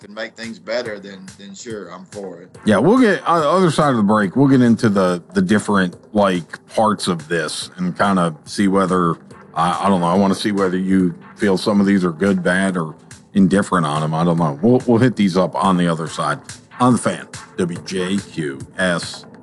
can make things better, then sure, I'm for it. Yeah, we'll get on the other side of the break. We'll get into the different like parts of this and kind of see whether I don't know. I want to see whether you feel some of these are good, bad, or indifferent on them. I don't know. We'll hit these up on the other side on the Fan. WJQS